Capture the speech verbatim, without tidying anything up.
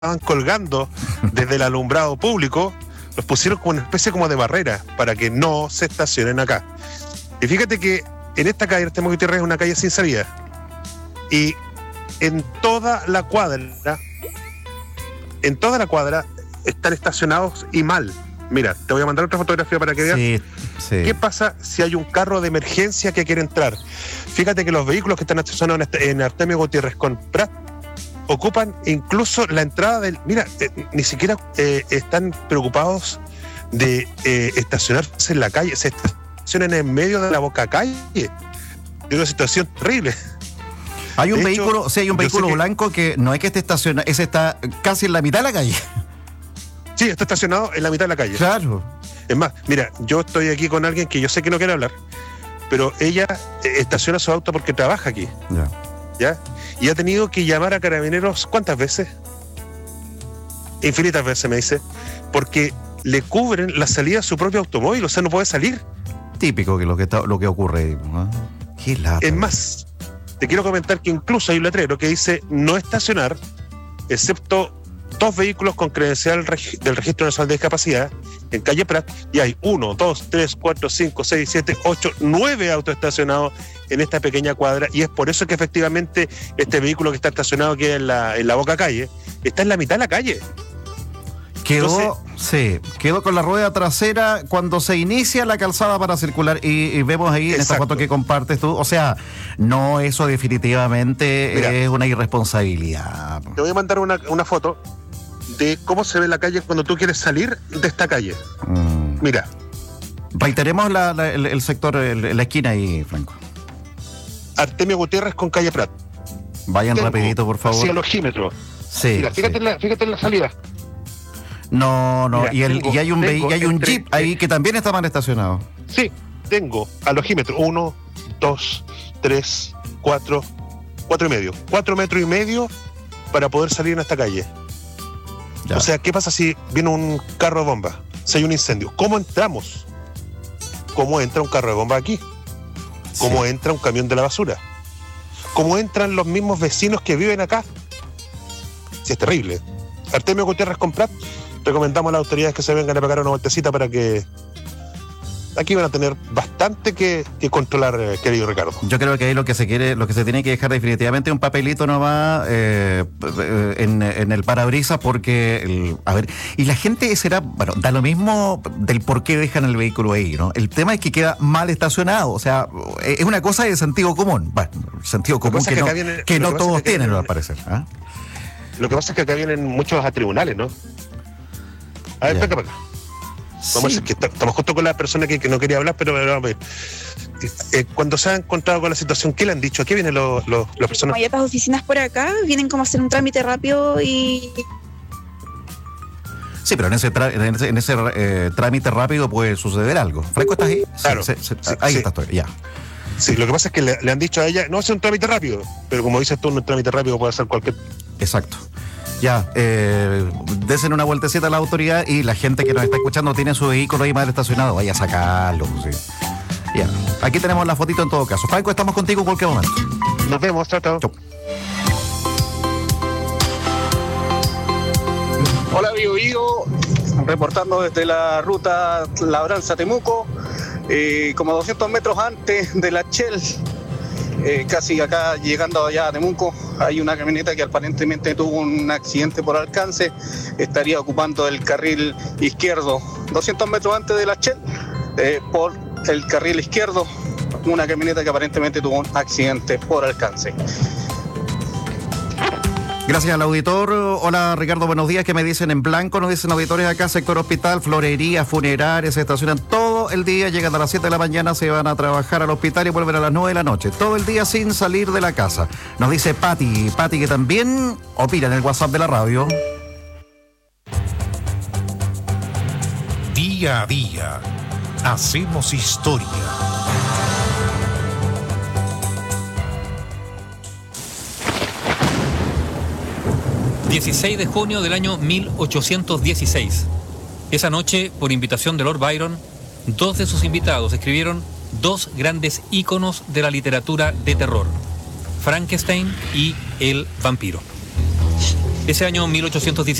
estaban colgando desde el alumbrado público, los pusieron como una especie como de barrera para que no se estacionen acá. Y fíjate que en esta calle, Artemio Gutiérrez, es una calle sin salida. Y en toda la cuadra, en toda la cuadra están estacionados y mal. Mira, te voy a mandar otra fotografía para que veas. Sí, sí. ¿Qué pasa si hay un carro de emergencia que quiere entrar? Fíjate que los vehículos que están estacionados en Artemio Gutiérrez con Prat ocupan incluso la entrada del... Mira, eh, ni siquiera eh, están preocupados de eh, estacionarse en la calle, se estacionan en medio de la boca calle. Es una situación terrible. Hay un de vehículo, hecho, sí, hay un vehículo que... blanco que no es que esté estacionado, ese está casi en la mitad de la calle. Sí, está estacionado en la mitad de la calle. Claro. Es más, mira, yo estoy aquí con alguien que yo sé que no quiere hablar, pero ella eh, estaciona su auto porque trabaja aquí. Ya. ¿Ya? Y ha tenido que llamar a Carabineros, ¿cuántas veces? Infinitas veces, me dice, porque le cubren la salida a su propio automóvil, o sea, no puede salir. Típico que lo que está, lo que ocurre, ¿no? Qué lata. Es más, te quiero comentar que incluso hay un letrero que dice no estacionar, excepto dos vehículos con credencial reg- del Registro Nacional de Discapacidad en calle Prat, y hay uno, dos, tres, cuatro, cinco, seis, siete, ocho, nueve autos estacionados en esta pequeña cuadra, y es por eso que efectivamente este vehículo que está estacionado aquí en la, en la boca calle está en la mitad de la calle. Quedó, Entonces, sí, quedó con la rueda trasera cuando se inicia la calzada para circular y, y vemos ahí en esta exacto. foto que compartes tú, o sea, no, eso definitivamente Mira, es una irresponsabilidad. Te voy a mandar una, una foto de cómo se ve la calle cuando tú quieres salir de esta calle. Mm. Mira. Reiteremos la, la, el, el sector, el, la esquina ahí, Franco. Artemio Gutiérrez con calle Prat. Vayan Tengo rapidito, por favor. hacia el ojímetro. Sí. Mira, fíjate, sí. En la, fíjate en la salida. No, no, Mira, y, el, tengo, y hay un, tengo y hay un entre, jeep ahí que también está mal estacionado. Sí, tengo al ojímetro uno, dos, tres, cuatro, cuatro y medio. Cuatro metros y medio para poder salir en esta calle. Ya. O sea, ¿qué pasa si viene un carro de bomba? Si hay un incendio, ¿cómo entramos? ¿Cómo entra un carro de bomba aquí? ¿Cómo Sí. entra un camión de la basura? ¿Cómo entran los mismos vecinos que viven acá? Sí, es terrible. Artemio Gutiérrez con Prat, recomendamos a las autoridades que se vengan a pegar una vueltecita para que aquí van a tener bastante que, que controlar, eh, querido Ricardo. Yo creo que ahí lo que se quiere, lo que se tiene que dejar definitivamente es un papelito nomás eh, en, en el parabrisas, porque, el, a ver, y la gente será, bueno, da lo mismo del por qué dejan el vehículo ahí, ¿no? El tema es que queda mal estacionado, o sea, es una cosa de sentido común, bueno, sentido común que, que, no, viene, que no todos es que tienen, viene, al parecer. ¿Ah? Lo que pasa es que acá vienen muchos a tribunales, ¿no? A ver, venga para acá. Vamos sí. a decir que estamos justo con la persona que, que no quería hablar, pero vamos a ver. Eh, cuando se ha encontrado con la situación, ¿qué le han dicho? ¿A qué vienen los, los, las personas? Hay otras oficinas por acá, vienen como a hacer un trámite rápido y... Sí, pero en ese, tra- en ese, en ese eh, trámite rápido puede suceder algo. Franco, ¿estás ahí? Claro. Sí, sí, sí, ahí sí. estás, ya. Sí, lo que pasa es que le, le han dicho a ella, no, es un trámite rápido, pero como dices tú, un trámite rápido puede ser cualquier... Exacto. Ya, eh, desen una vueltecita a la autoridad y la gente que nos está escuchando tiene su vehículo ahí mal estacionado, vaya a sacarlo. Sí. Ya, aquí tenemos la fotito en todo caso. Franco, estamos contigo en cualquier momento. Nos vemos, chao, chao. Chau. Hola, Bio Bio, reportando desde la ruta Labranza-Temuco, eh, como doscientos metros antes de la Shell. Eh, casi acá llegando allá a Temuco, hay una camioneta que aparentemente tuvo un accidente por alcance, estaría ocupando el carril izquierdo, doscientos metros antes de la Shell, eh, por el carril izquierdo, una camioneta que aparentemente tuvo un accidente por alcance. Gracias al auditor. Hola Ricardo, buenos días. ¿Qué me dicen en blanco? Nos dicen auditores acá, sector hospital, florería, funerarias, se estacionan todo el día, llegan a las siete de la mañana, se van a trabajar al hospital y vuelven a las nueve de la noche. Todo el día sin salir de la casa. Nos dice Pati, Pati que también opina en el WhatsApp de la radio. Día a día, hacemos historia. dieciséis de junio del año mil ochocientos dieciséis. Esa noche, por invitación de Lord Byron, dos de sus invitados escribieron dos grandes íconos de la literatura de terror, Frankenstein y El vampiro. Ese año mil ochocientos dieciséis